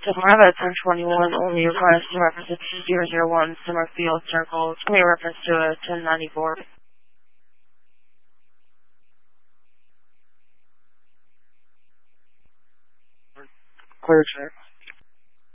Tomorrow at 1021 only requires to reference to 2001 Summerfield Circle. May reference to a 1094. Clear check.